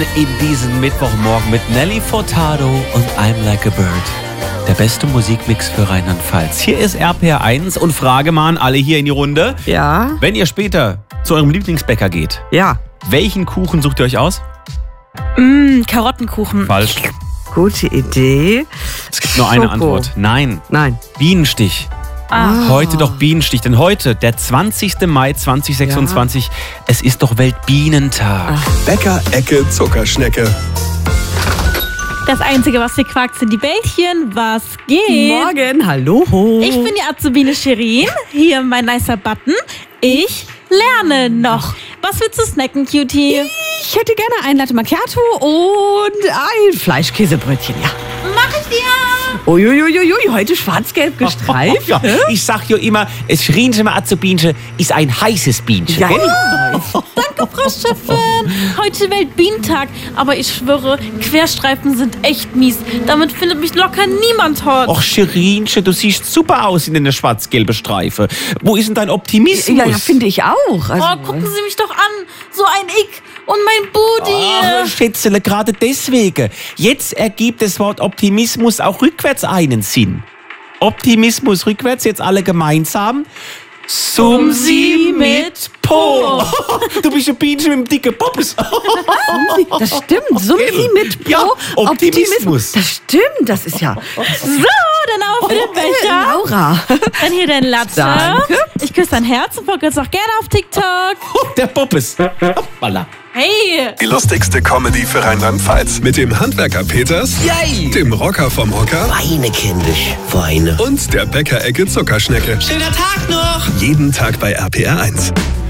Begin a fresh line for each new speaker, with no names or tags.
in diesen Mittwochmorgen mit Nelly Furtado und I'm Like a Bird. Der beste Musikmix für Rheinland-Pfalz. Hier ist RPR1 und Frage mal an alle hier in die Runde.
Ja.
Wenn ihr später zu eurem Lieblingsbäcker geht,
Ja.
welchen Kuchen sucht ihr euch aus?
Karottenkuchen.
Falsch.
Gute Idee.
Es gibt nur eine
Schoko.
Antwort. Nein.
Nein.
Bienenstich. Heute doch Bienenstich, denn heute, der 20. Mai 2026, es ist doch Weltbienentag.
Bäcker-Ecke Zuckerschnecke.
Das Einzige, was hier quakt, sind die Bällchen. Was geht?
Morgen, hallo.
Ich bin die Azubine Shirin. Hier mein nicer Button. Ich lerne noch. Was willst du snacken, Cutie?
Ich hätte gerne ein Latte Macchiato und ein Fleischkäsebrötchen, ja.
Mach ich dir.
Uiuiuiui, heute schwarz-gelb gestreift.
Ja, ich sag ja immer, es Schrienchen mal Azubinchen ist ein heißes Bienchen.
Ja,
gell?
Danke, Frau Chefin. Heute Weltbienentag. Aber ich schwöre, Querstreifen sind echt mies. Damit findet mich locker niemand hot.
Och, Scherinchen, du siehst super aus in einer schwarz-gelben Streife. Wo ist denn dein Optimismus?
Ja, finde ich auch. Also,
Oh, gucken Sie mich doch an. So ein Ick und mein Booty.
Ach, Schätzele, gerade deswegen. Jetzt ergibt das Wort Optimismus auch rückwärts einen Sinn. Optimismus rückwärts, jetzt alle gemeinsam. Sumsi mit Po. Du bist ein Bienchen mit dem dicken Poppes.
das stimmt. Sumsi mit Po.
Ja, Optimismus.
Das stimmt, das ist ja...
So, dann auf den Becher.
Laura.
Dann hier dein Latte.
Danke.
Ich küsse dein Herz und folge jetzt auch gerne auf TikTok.
Der Poppes. Hoppala.
Hey.
Die lustigste Comedy für Rheinland-Pfalz. Mit dem Handwerker Peters,
Yay!
dem Rocker vom Hocker
Weine, kindisch, Weine.
und der Bäcker-Ecke Zuckerschnecke.
Schöner Tag noch!
Jeden Tag bei RPR1.